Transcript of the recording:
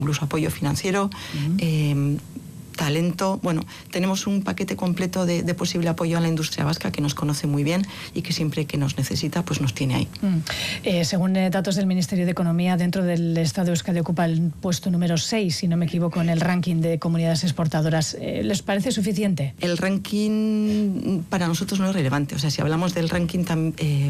incluso apoyo financiero, talento. Bueno, tenemos un paquete completo de posible apoyo a la industria vasca, que nos conoce muy bien y que siempre que nos necesita, pues nos tiene ahí. Según datos del Ministerio de Economía, dentro del Estado de Euskadi ocupa el puesto número 6, si no me equivoco, en el ranking de comunidades exportadoras. ¿Les parece suficiente? El ranking para nosotros no es relevante. O sea, si hablamos del ranking